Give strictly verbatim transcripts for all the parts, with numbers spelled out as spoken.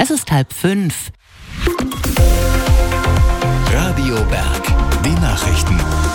Es ist halb fünf. Radio Berg, die Nachrichten.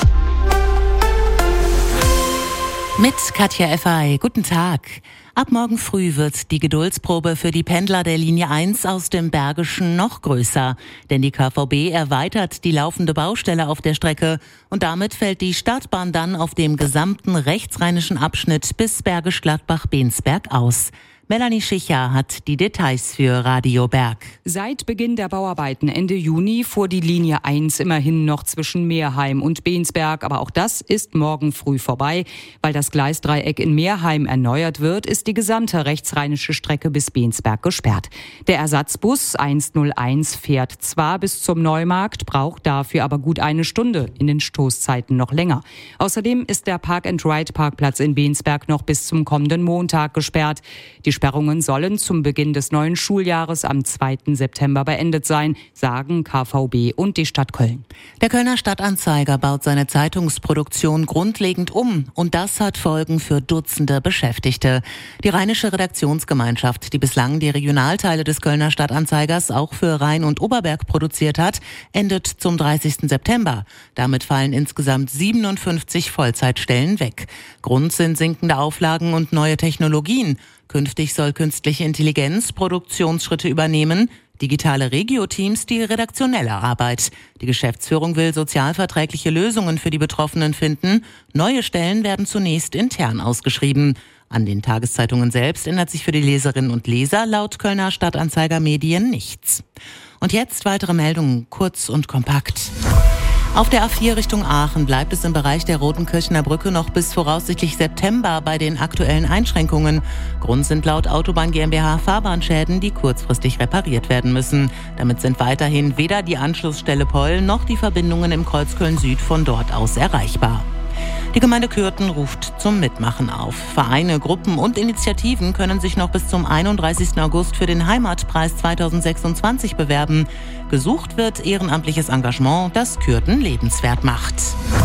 Mit Katja Effay. Guten Tag. Ab morgen früh wird die Geduldsprobe für die Pendler der Linie eins aus dem Bergischen noch größer. Denn die K V B erweitert die laufende Baustelle auf der Strecke und damit fällt die Stadtbahn dann auf dem gesamten rechtsrheinischen Abschnitt bis Bergisch Gladbach-Bensberg aus. Melanie Schicher hat die Details für Radio Berg. Seit Beginn der Bauarbeiten Ende Juni fuhr die Linie eins immerhin noch zwischen Meerheim und Bensberg. Aber auch das ist morgen früh vorbei. Weil das Gleisdreieck in Meerheim erneuert wird, ist die gesamte rechtsrheinische Strecke bis Bensberg gesperrt. Der Ersatzbus eins null eins fährt zwar bis zum Neumarkt, braucht dafür aber gut eine Stunde, in den Stoßzeiten noch länger. Außerdem ist der Park-and-Ride-Parkplatz in Bensberg noch bis zum kommenden Montag gesperrt. Die Sperrungen sollen zum Beginn des neuen Schuljahres am zweiten September beendet sein, sagen K V B und die Stadt Köln. Der Kölner Stadtanzeiger baut seine Zeitungsproduktion grundlegend um und das hat Folgen für Dutzende Beschäftigte. Die Rheinische Redaktionsgemeinschaft, die bislang die Regionalteile des Kölner Stadtanzeigers auch für Rhein und Oberberg produziert hat, endet zum dreißigsten September. Damit fallen insgesamt siebenundfünfzig Vollzeitstellen weg. Grund sind sinkende Auflagen und neue Technologien. Künftig soll künstliche Intelligenz Produktionsschritte übernehmen, digitale Regio-Teams die redaktionelle Arbeit. Die Geschäftsführung will sozialverträgliche Lösungen für die Betroffenen finden. Neue Stellen werden zunächst intern ausgeschrieben. An den Tageszeitungen selbst ändert sich für die Leserinnen und Leser laut Kölner Stadtanzeiger Medien nichts. Und jetzt weitere Meldungen, kurz und kompakt. Auf der A vier Richtung Aachen bleibt es im Bereich der Rotenkirchener Brücke noch bis voraussichtlich September bei den aktuellen Einschränkungen. Grund sind laut Autobahn GmbH Fahrbahnschäden, die kurzfristig repariert werden müssen. Damit sind weiterhin weder die Anschlussstelle Poll noch die Verbindungen im Kreuz Köln-Süd von dort aus erreichbar. Die Gemeinde Kürten ruft zum Mitmachen auf. Vereine, Gruppen und Initiativen können sich noch bis zum einunddreißigsten August für den Heimatpreis zweitausendsechsundzwanzig bewerben. Gesucht wird ehrenamtliches Engagement, das Kürten lebenswert macht.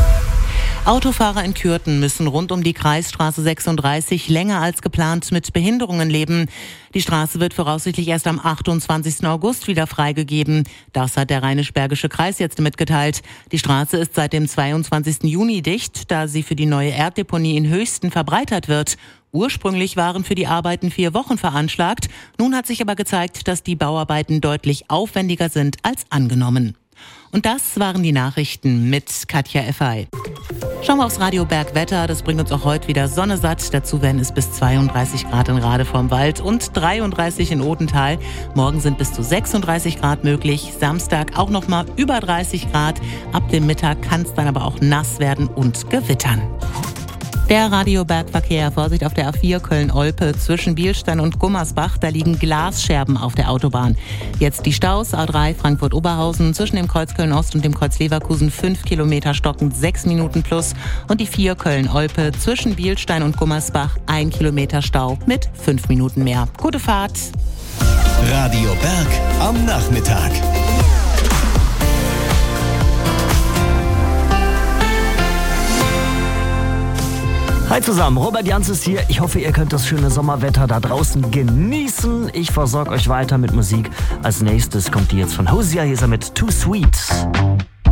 Autofahrer in Kürten müssen rund um die Kreisstraße sechsunddreißig länger als geplant mit Behinderungen leben. Die Straße wird voraussichtlich erst am achtundzwanzigsten August wieder freigegeben. Das hat der Rheinisch-Bergische Kreis jetzt mitgeteilt. Die Straße ist seit dem zweiundzwanzigsten Juni dicht, da sie für die neue Erddeponie in Höchsten verbreitert wird. Ursprünglich waren für die Arbeiten vier Wochen veranschlagt. Nun hat sich aber gezeigt, dass die Bauarbeiten deutlich aufwendiger sind als angenommen. Und das waren die Nachrichten mit Katja Effay. Schauen wir aufs Radio Berg Wetter. Das bringt uns auch heute wieder Sonne satt. Dazu werden es bis zweiunddreißig Grad in Rade vorm Wald und dreiunddreißig in Odenthal. Morgen sind bis zu sechsunddreißig Grad möglich. Samstag auch noch mal über dreißig Grad. Ab dem Mittag kann es dann aber auch nass werden und gewittern. Der Radiobergverkehr, Vorsicht auf der A vier Köln-Olpe zwischen Bielstein und Gummersbach, da liegen Glasscherben auf der Autobahn. Jetzt die Staus, A drei Frankfurt-Oberhausen zwischen dem Kreuz Köln-Ost und dem Kreuz Leverkusen fünf Kilometer stockend, sechs Minuten plus. Und die vier Köln-Olpe zwischen Bielstein und Gummersbach ein Kilometer Stau mit fünf Minuten mehr. Gute Fahrt! Radio Berg am Nachmittag. Hi zusammen, Robert Jans ist hier. Ich hoffe, ihr könnt das schöne Sommerwetter da draußen genießen. Ich versorge euch weiter mit Musik. Als nächstes kommt die jetzt von Hosea. Hier ist er mit Too Sweet.